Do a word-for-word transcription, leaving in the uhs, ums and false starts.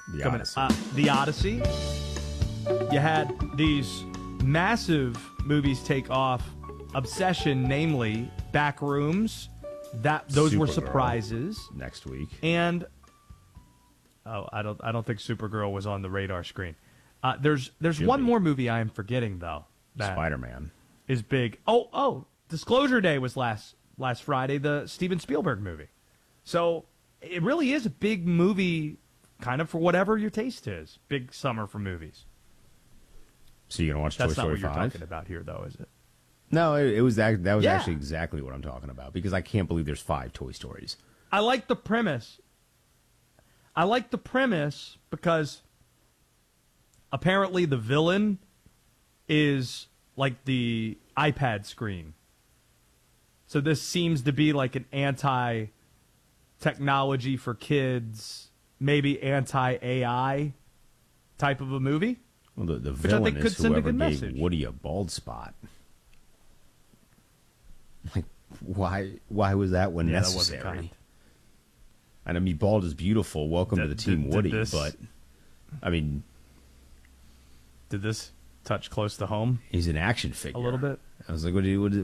The coming, Odyssey. Uh, the Odyssey. You had these massive movies take off. Obsession, namely Backrooms. That those were Supergirl. surprises. Next week. And oh, I don't I don't think Supergirl was on the radar screen. Uh, there's there's Should one be. more movie I am forgetting though. That Spider-Man. is big. Oh oh, Disclosure Day was last last Friday. The Steven Spielberg movie. So it really is a big movie, kind of for whatever your taste is. Big summer for movies. So you gonna watch That's Toy not Story what you're five? talking about here, though, is it? No, it, it was that. That was Yeah. actually exactly what I'm talking about because I can't believe there's five Toy Stories. I like the premise. I like the premise because apparently the villain is like the iPad screen. So this seems to be like an anti-technology for kids, maybe anti-A I type of a movie. Well, the, the I villain think could is send a whoever good gave message. Woody a bald spot. Like, why? Why was that one Yeah, that wasn't necessary? kind. And I mean, bald is beautiful. Welcome to Did- the team, did- did Woody. this- But I mean, Did this touch close to home he's an action figure a little bit? I was like, what do you? What,